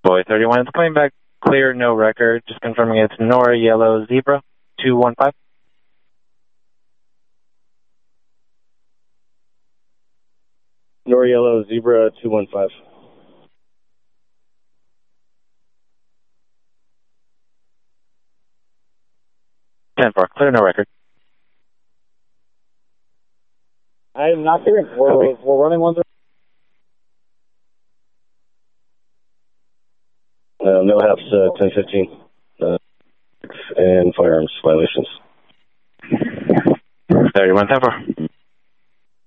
Boy 31, it's coming back clear, no record. Just confirming it's Nora Yellow Zebra 215. Nora Yellow Zebra 215. 10-4, clear, no record. I'm not hearing. We're running one. No haps 1015 and firearms violations. 31, 10-4.